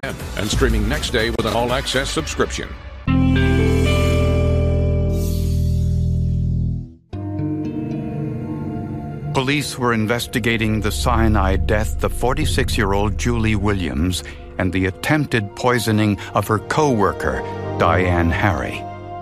and streaming next day with an all-access subscription. Police were investigating the cyanide death of 46-year-old Julie Williams and the attempted poisoning of her co-worker, Diane Harry.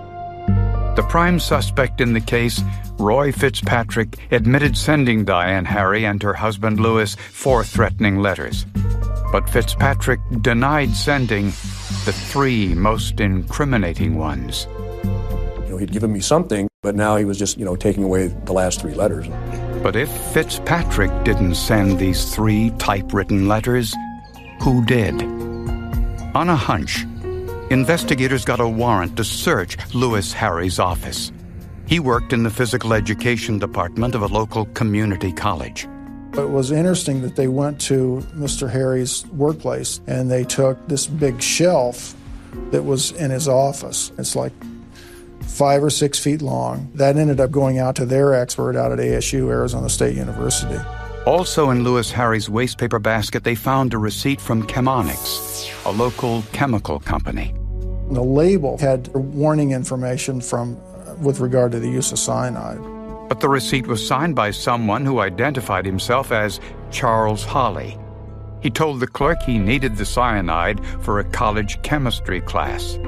The prime suspect in the case, Roy Fitzpatrick, admitted sending Diane Harry and her husband Louis 4 threatening letters. But Fitzpatrick denied sending the 3 most incriminating ones. He'd given me something, but now he was just, taking away the last 3 letters. But if Fitzpatrick didn't send these 3 typewritten letters, who did? On a hunch, investigators got a warrant to search Louis Harry's office. He worked in the physical education department of a local community college. It was interesting that they went to Mr. Harry's workplace and they took this big shelf that was in his office. It's like 5 or 6 feet long. That ended up going out to their expert out at ASU, Arizona State University. Also in Louis Harry's wastepaper basket, they found a receipt from Chemonix, a local chemical company. The label had warning information with regard to the use of cyanide. But the receipt was signed by someone who identified himself as Charles Holly. He told the clerk he needed the cyanide for a college chemistry class.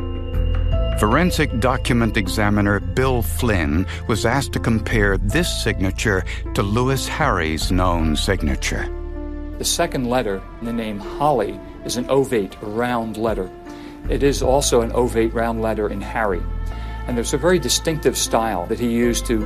Forensic document examiner Bill Flynn was asked to compare this signature to Louis Harry's known signature. The second letter, the name Holly, is an ovate, round letter. It is also an ovate, round letter in Harry. And there's a very distinctive style that he used to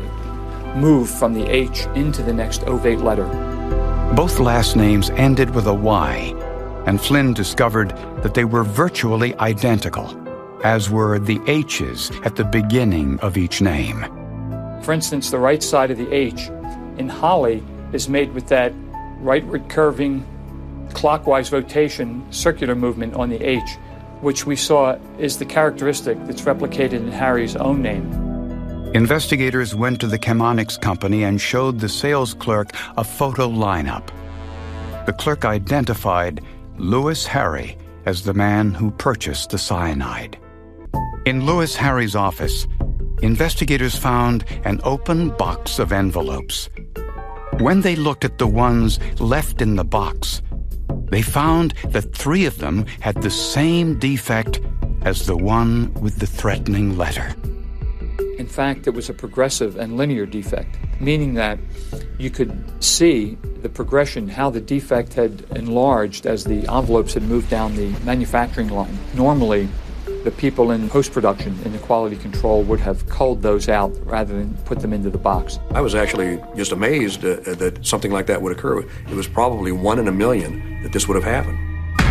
move from the H into the next ovate letter. Both last names ended with a Y, and Flynn discovered that they were virtually identical, as were the H's at the beginning of each name. For instance, the right side of the H in Holly is made with that rightward curving, clockwise rotation, circular movement on the H, which we saw is the characteristic that's replicated in Harry's own name. Investigators went to the Chemonix company and showed the sales clerk a photo lineup. The clerk identified Louis Harry as the man who purchased the cyanide. In Louis Harry's office, investigators found an open box of envelopes. When they looked at the ones left in the box, they found that 3 of them had the same defect as the one with the threatening letter. In fact, it was a progressive and linear defect, meaning that you could see the progression, how the defect had enlarged as the envelopes had moved down the manufacturing line. Normally, the people in post-production, in the quality control, would have culled those out rather than put them into the box. I was actually just amazed that something like that would occur. It was probably 1 in a million that this would have happened.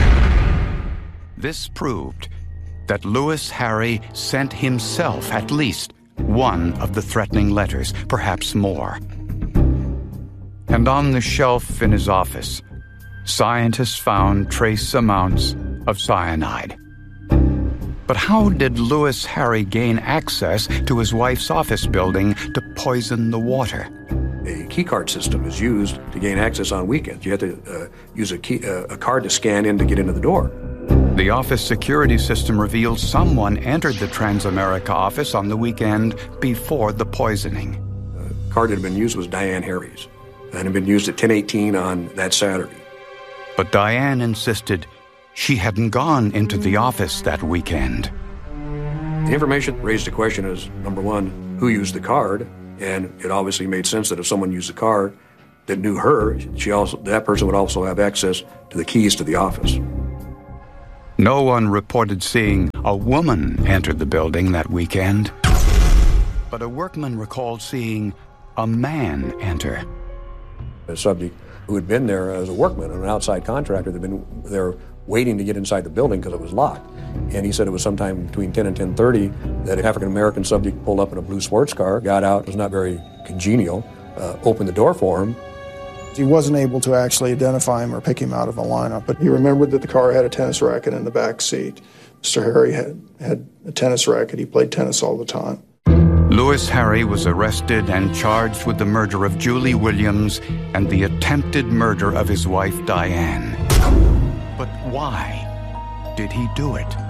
This proved that Louis Harry sent himself at least one of the threatening letters, perhaps more. And on the shelf in his office, scientists found trace amounts of cyanide. But how did Louis Harry gain access to his wife's office building to poison the water? A keycard system is used to gain access on weekends. You have to use a card to scan in to get into the door. The office security system revealed someone entered the Transamerica office on the weekend before the poisoning. The card that had been used was Diane Harry's and had been used at 10:18 on that Saturday. But Diane insisted she hadn't gone into the office that weekend. The information raised a question as, number one, who used the card? And it obviously made sense that if someone used the card that knew her, that person would also have access to the keys to the office. No one reported seeing a woman enter the building that weekend, but a workman recalled seeing a man enter. A subject who had been there as a workman, an outside contractor, that had been there waiting to get inside the building because it was locked. And he said it was sometime between 10 and 10:30 that an African-American subject pulled up in a blue sports car, got out, was not very congenial, opened the door for him. He wasn't able to actually identify him or pick him out of a lineup, but he remembered that the car had a tennis racket in the back seat. Mr. Harry had a tennis racket. He played tennis all the time. Louis Harry was arrested and charged with the murder of Julie Williams and the attempted murder of his wife, Diane. But why? did he do it?